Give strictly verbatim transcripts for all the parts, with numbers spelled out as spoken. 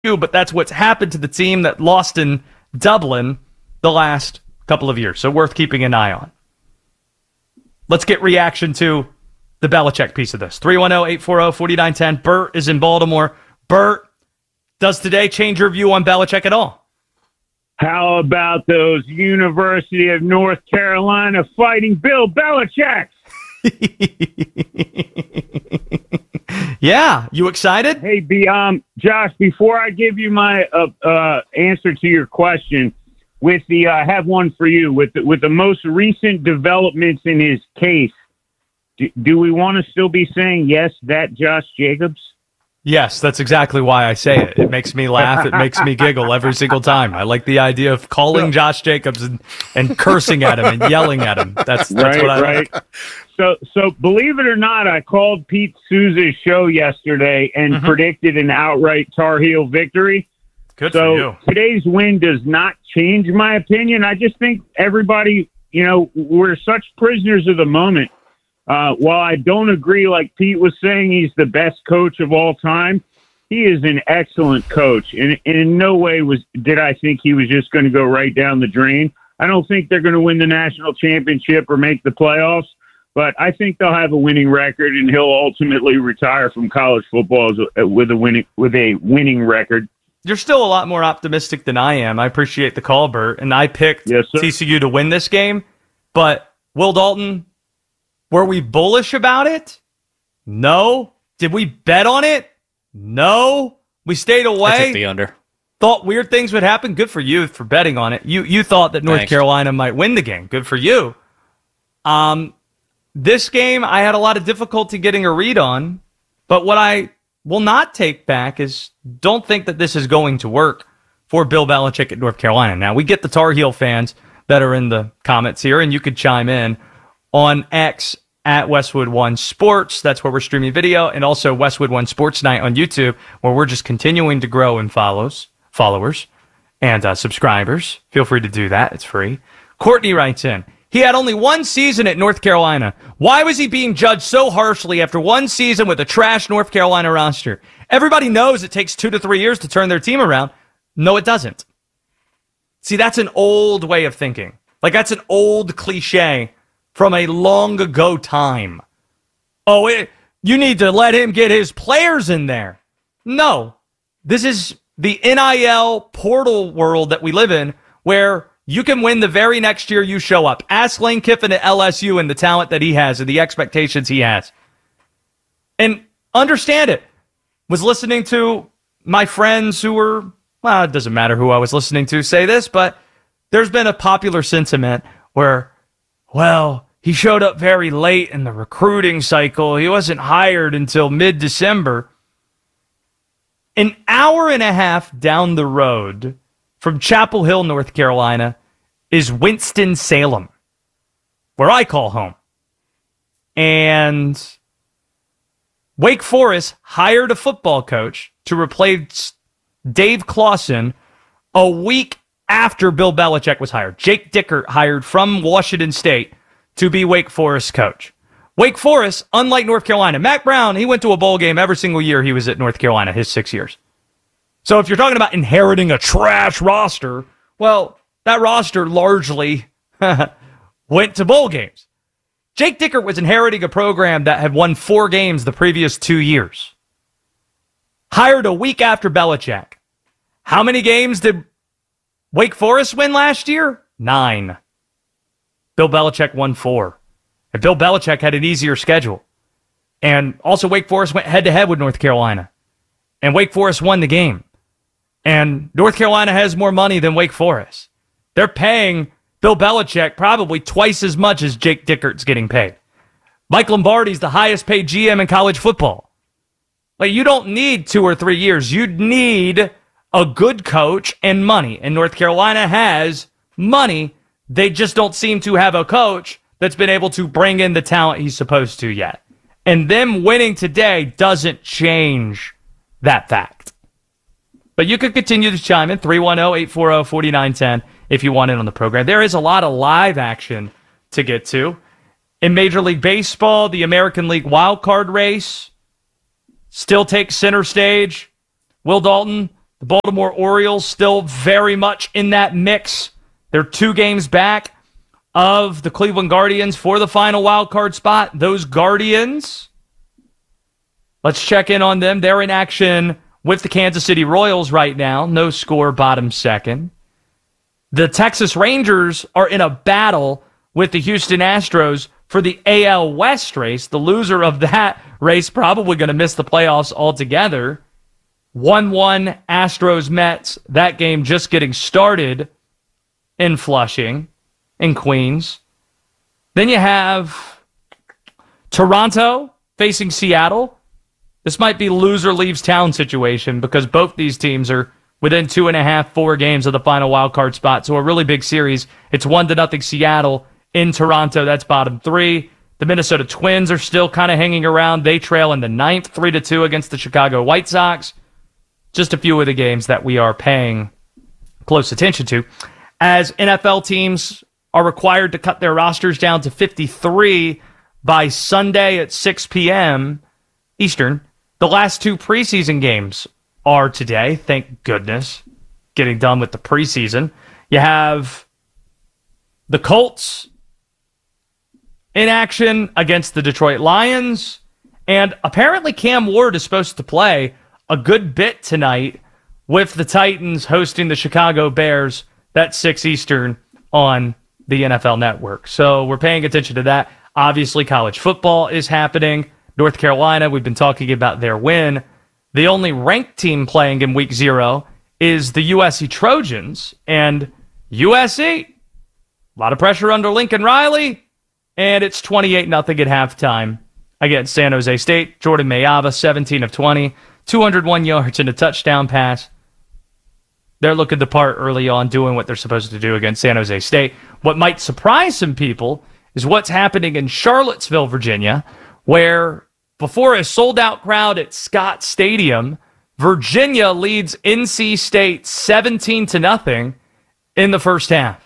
you, but that's what's happened to the team that lost in Dublin the last couple of years. So worth keeping an eye on. Let's get reaction to the Belichick piece of this. three one zero, eight four zero, four nine one zero. Bert is in Baltimore. Bert, does today change your view on Belichick at all? How about those University of North Carolina fighting Bill Belichick? Yeah, you excited? Hey, be, um, Josh, before I give you my uh, uh, answer to your question, with the uh, I have one for you. With the, with the most recent developments in his case, do, do we want to still be saying yes, that Josh Jacobs? Yes, that's exactly why I say it. It makes me laugh. It makes me giggle every single time. I like the idea of calling Josh Jacobs and, and cursing at him and yelling at him. That's, that's right, what I right. like. So, so believe it or not, I called Pete Souza's show yesterday and mm-hmm. predicted an outright Tar Heel victory. Good so for you. Today's win does not change my opinion. I just think everybody, you know, we're such prisoners of the moment. Uh, while I don't agree, like Pete was saying, he's the best coach of all time. He is an excellent coach, and, and in no way was did I think he was just going to go right down the drain. I don't think they're going to win the national championship or make the playoffs, but I think they'll have a winning record, and he'll ultimately retire from college football with a winning with a winning record. You're still a lot more optimistic than I am. I appreciate the call, Bert, and I picked yes, T C U to win this game, but Will Dalton. Were we bullish about it? No. Did we bet on it? No. We stayed away. I took the under. Thought weird things would happen. Good for you for betting on it. You you thought that North Thanks. Carolina might win the game. Good for you. Um, this game I had a lot of difficulty getting a read on, but what I will not take back is don't think that this is going to work for Bill Belichick at North Carolina. Now, we get the Tar Heel fans that are in the comments here, and you could chime in on X at Westwood One Sports. That's where we're streaming video, and also Westwood One Sports Night on YouTube, where we're just continuing to grow in follows, followers and uh, subscribers. Feel free to do that. It's free. Courtney writes in, he had only one season at North Carolina. Why was he being judged so harshly after one season with a trash North Carolina roster? Everybody knows it takes two to three years to turn their team around. No, it doesn't. See, that's an old way of thinking. Like, that's an old cliche from a long ago time. Oh, it, you need to let him get his players in there. No. This is the N I L portal world that we live in, where you can win the very next year you show up. Ask Lane Kiffin at L S U and the talent that he has and the expectations he has. And understand it. Was listening to my friends who were, well, it doesn't matter who I was listening to say this, but there's been a popular sentiment where, well, he showed up very late in the recruiting cycle. He wasn't hired until mid-December. An hour and a half down the road from Chapel Hill, North Carolina, is Winston-Salem, where I call home. And Wake Forest hired a football coach to replace Dave Clawson a week after Bill Belichick was hired. Jake Dickert hired from Washington State to be Wake Forest coach. Wake Forest, unlike North Carolina, Mack Brown, he went to a bowl game every single year he was at North Carolina, his six years. So if you're talking about inheriting a trash roster, well, that roster largely went to bowl games. Jake Dickert was inheriting a program that had won four games the previous two years. Hired a week after Belichick. How many games did Wake Forest win last year? Nine. Bill Belichick won four. And Bill Belichick had an easier schedule. And also Wake Forest went head-to-head with North Carolina. And Wake Forest won the game. And North Carolina has more money than Wake Forest. They're paying Bill Belichick probably twice as much as Jake Dickert's getting paid. Mike Lombardi's the highest paid G M in college football. Like, you don't need two or three years. You need a good coach and money. And North Carolina has money. They just don't seem to have a coach that's been able to bring in the talent he's supposed to yet. And them winning today doesn't change that fact. But you could continue to chime in, three one zero, eight four zero, four nine one zero, if you want in on the program. There is a lot of live action to get to. In Major League Baseball, the American League wild card race still takes center stage. Will Dalton The Baltimore Orioles still very much in that mix. They're two games back of the Cleveland Guardians for the final wild card spot. Those Guardians, let's check in on them. They're in action with the Kansas City Royals right now. No score, bottom second. The Texas Rangers are in a battle with the Houston Astros for the A L West race. The loser of that race probably going to miss the playoffs altogether. one one Astros Mets. That game just getting started in Flushing, in Queens. Then you have Toronto facing Seattle. This might be loser leaves town situation because both these teams are within two and a half, four games of the final wild card spot. So a really big series. It's one to nothing Seattle in Toronto. That's bottom three. The Minnesota Twins are still kind of hanging around. They trail in the ninth, three to two against the Chicago White Sox. Just a few of the games that we are paying close attention to. As N F L teams are required to cut their rosters down to fifty-three by Sunday at six p.m. Eastern, the last two preseason games are today. Thank goodness. Getting done with the preseason. You have the Colts in action against the Detroit Lions. And apparently Cam Ward is supposed to play a good bit tonight with the Titans hosting the Chicago Bears. That's six Eastern on the N F L Network. So we're paying attention to that. Obviously, college football is happening. North Carolina, we've been talking about their win. The only ranked team playing in week zero is the U S C Trojans. And U S C, a lot of pressure under Lincoln Riley. And it's twenty-eight nothing at halftime against San Jose State. Jordan Mayava, seventeen of twenty, two hundred one yards and a touchdown pass. They're looking the part early on, doing what they're supposed to do against San Jose State. What might surprise some people is what's happening in Charlottesville, Virginia, where before a sold-out crowd at Scott Stadium, Virginia leads N C State seventeen to nothing in the first half.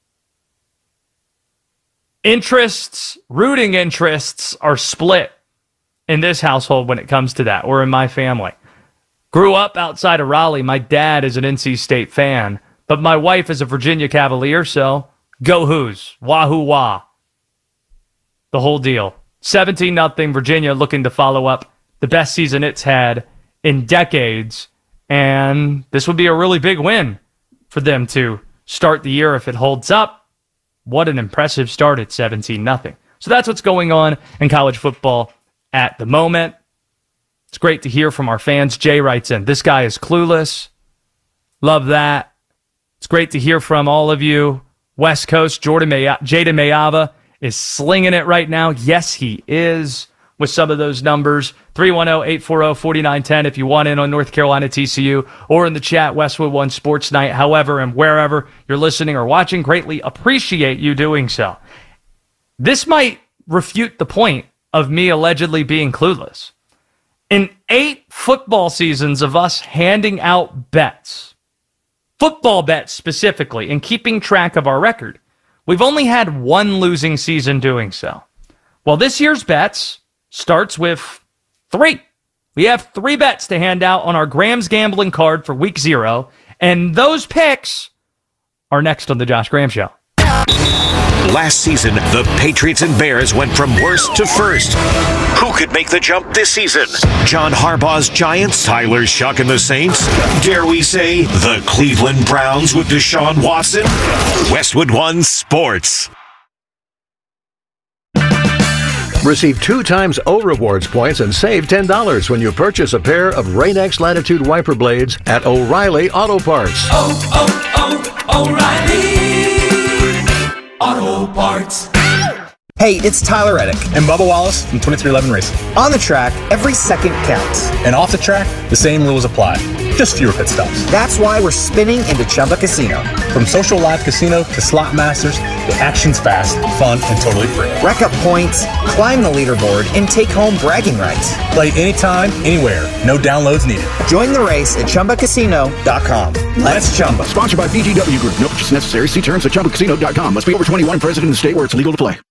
Interests, rooting interests are split in this household when it comes to that, or in my family. Grew up outside of Raleigh. My dad is an N C State fan, but my wife is a Virginia Cavalier, so go Hoos. Wahoo wah. The whole deal. seventeen nothing Virginia looking to follow up the best season it's had in decades, and this would be a really big win for them to start the year if it holds up. What an impressive start at seventeen nothing. So that's what's going on in college football at the moment. It's great to hear from our fans. Jay writes in, this guy is clueless. Love that. It's great to hear from all of you. West Coast, Jordan May- Jaden Mayava is slinging it right now. Yes, he is with some of those numbers. three one zero, eight four zero, four nine one zero if you want in on North Carolina T C U, or in the chat, Westwood One Sports Night. However and wherever you're listening or watching, greatly appreciate you doing so. This might refute the point of me allegedly being clueless. In eight football seasons of us handing out bets, football bets specifically, and keeping track of our record, we've only had one losing season doing so. Well, this year's bets starts with three. We have three bets to hand out on our Graham's Gambling card for week zero, and those picks are next on the Josh Graham Show. Last season, the Patriots and Bears went from worst to first. Who could make the jump this season? John Harbaugh's Giants, Tyler Shuck and the Saints? Dare we say the Cleveland Browns with Deshaun Watson? Westwood One Sports. Receive two times O Rewards points and save ten dollars when you purchase a pair of Rain-X Latitude wiper blades at O'Reilly Auto Parts. Oh, oh, oh, O'Reilly Auto Parts. Hey, it's Tyler Reddick and Bubba Wallace from twenty-three eleven Racing. On the track, every second counts. And off the track, the same rules apply. Just fewer pit stops. That's why we're spinning into Chumba Casino. From social live casino to slot masters, the action's fast, fun, and totally free. Rack up points, climb the leaderboard, and take home bragging rights. Play anytime, anywhere. No downloads needed. Join the race at Chumba Casino dot com. Let's Chumba. Sponsored by B G W Group. No purchase necessary. See terms at Chumba Casino dot com. Must be over twenty-one, present in the state where it's legal to play.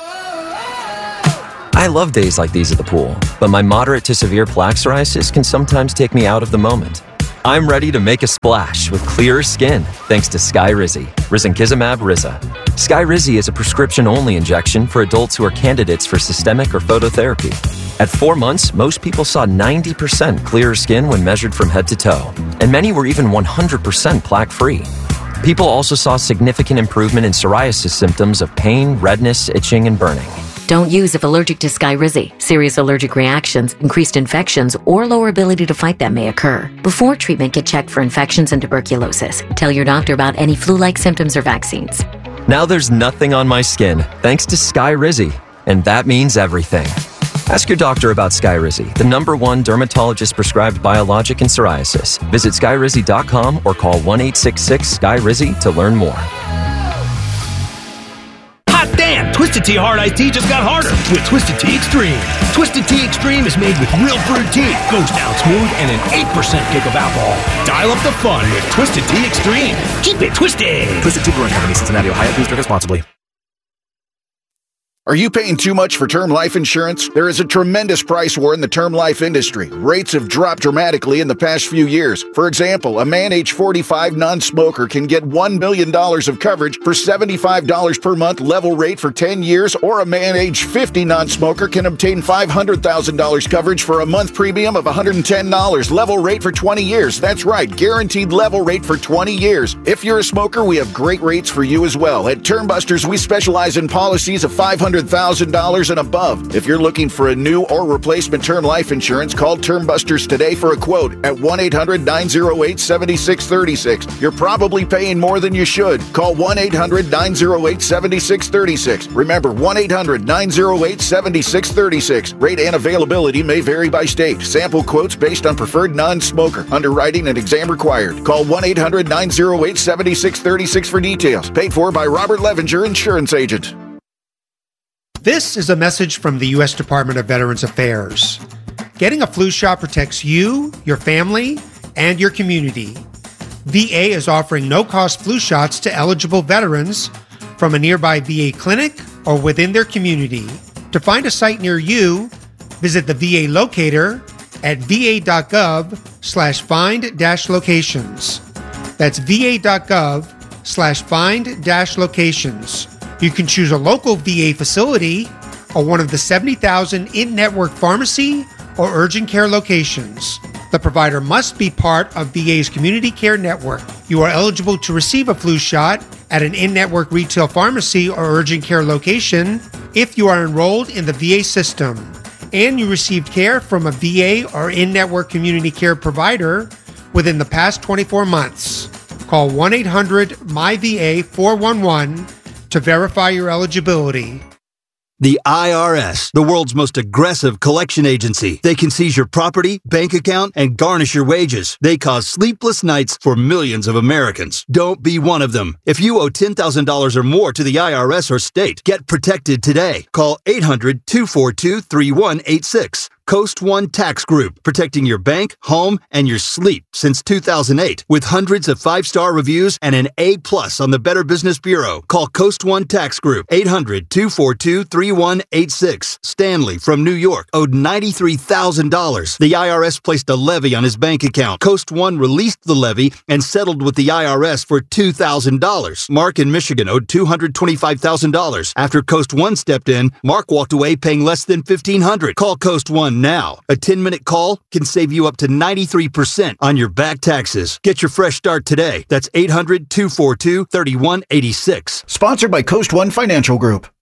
I love days like these at the pool, but my moderate to severe plaque psoriasis can sometimes take me out of the moment. I'm ready to make a splash with clearer skin thanks to Skyrizi, risankizumab Riza. Skyrizi is a prescription-only injection for adults who are candidates for systemic or phototherapy. At four months, most people saw ninety percent clearer skin when measured from head to toe, and many were even one hundred percent plaque-free. People also saw significant improvement in psoriasis symptoms of pain, redness, itching, and burning. Don't use if allergic to Skyrizi. Serious allergic reactions, increased infections, or lower ability to fight them may occur. Before treatment, get checked for infections and tuberculosis. Tell your doctor about any flu-like symptoms or vaccines. Now there's nothing on my skin thanks to Skyrizi, and that means everything. Ask your doctor about Skyrizi, the number one dermatologist-prescribed biologic in psoriasis. Visit skyrizi dot com or call one eight six six Sky Rizi to learn more. Hot damn! Twisted Tea Hard Iced Tea just got harder with Twisted Tea Extreme. Twisted Tea Extreme is made with real brewed tea, goes down smooth, and an eight percent kick of alcohol. Dial up the fun with Twisted Tea Extreme. Keep it twisted! Twisted Tea Brewing Company, Cincinnati, Ohio. Please drink responsibly. Are you paying too much for term life insurance? There is a tremendous price war in the term life industry. Rates have dropped dramatically in the past few years. For example, a man age forty-five non-smoker can get one million dollars of coverage for seventy-five dollars per month level rate for ten years, or a man age fifty non-smoker can obtain five hundred thousand dollars coverage for a month premium of one hundred ten dollars level rate for twenty years. That's right, guaranteed level rate for twenty years. If you're a smoker, we have great rates for you as well. At Term Busters, we specialize in policies of five hundred thousand dollars and above. If you're looking for a new or replacement term life insurance, call Term Busters today for a quote at one eight hundred nine oh eight seven six three six. You're probably paying more than you should. Call one eight hundred nine oh eight seven six three six. Remember, one eight hundred nine oh eight seven six three six. Rate and availability may vary by state. Sample quotes based on preferred non-smoker. Underwriting and exam required. Call one eight hundred nine oh eight seven six three six for details. Paid for by Robert Levenger, Insurance Agent. This is a message from the U S Department of Veterans Affairs. Getting a flu shot protects you, your family, and your community. V A is offering no-cost flu shots to eligible veterans from a nearby V A clinic or within their community. To find a site near you, visit the V A locator at va.gov slash find dash locations. That's va.gov slash find dash locations. You can choose a local V A facility or one of the seventy thousand in-network pharmacy or urgent care locations. The provider must be part of V A's community care network. You are eligible to receive a flu shot at an in-network retail pharmacy or urgent care location if you are enrolled in the V A system and you received care from a V A or in-network community care provider within the past twenty-four months. Call one eight hundred M Y V A four one one to verify your eligibility. The I R S, the world's most aggressive collection agency. They can seize your property, bank account, and garnish your wages. They cause sleepless nights for millions of Americans. Don't be one of them. If you owe ten thousand dollars or more to the I R S or state, get protected today. Call eight hundred two four two three one eight six. Coast One Tax Group, protecting your bank, home, and your sleep since two thousand eight. With hundreds of five-star reviews and an A plus on the Better Business Bureau. Call Coast One Tax Group, eight hundred two four two three one eight six. Stanley from New York owed ninety-three thousand dollars. The I R S placed a levy on his bank account. Coast One released the levy and settled with the I R S for two thousand dollars. Mark in Michigan owed two hundred twenty-five thousand dollars. After Coast One stepped in, Mark walked away paying less than fifteen hundred dollars. Call Coast One now. A ten-minute call can save you up to ninety-three percent on your back taxes. Get your fresh start today. That's eight hundred two four two three one eight six. Sponsored by Coast One Financial Group.